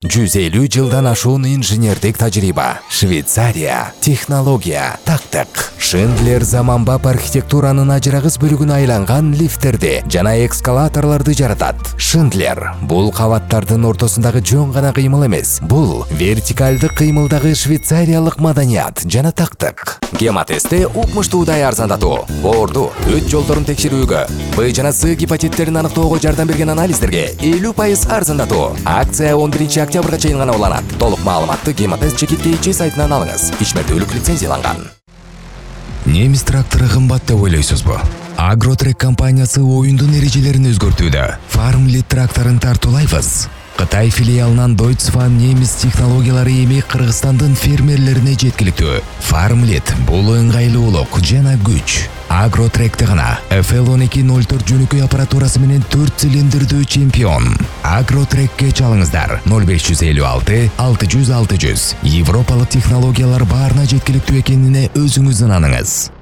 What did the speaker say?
150 жылдан ашуун инженердик тажрыйба. Швейцария, технология, тактык. Шиндлер заманбап архитектуранын ажырагыс бөлүгүнө айланган лифттерди жана экскалаторлорду жаратат. Шиндлер бул кабаттардын ортосундагы жөн гана кыймыл эмес. Бул вертикалдык кыймылдагы швейцариялык маданият жана тактык. Гематесте укмуштуудай арзандатуу, боорду, өт жолдорун текшерүүгө, Б жана С гепатиттерин аныктоого жардам берген анализдерге 50% арзандатуу. Акция 11 октябрга чейин гана уланат. Толук маалыматты Гематест ЧК сайтынан алыңыз. Ишмердүүлүк лицензияланган. Немис трактору кымбат деп ойлойсузбу? Агротрек компаниясы оюндун эрежелерин өзгөртүүдө. Farmlit тракторун тартуулайбыз. Кытай филиалынан Deutsche немис технологиялары эми Кыргызстандын фермерлерине жеткиликтүү. Farmlit бул ыңгайлуулук жана күч. Агротректе гана FL1204 жөнөкөй аппаратурасы менен 4 цилиндрдүү чемпион. Агротрекке чалыңыздар 0556 600 600. Европалык технологиялар баарына жеткиликтүү экенине өзүңүз ынаныңыз.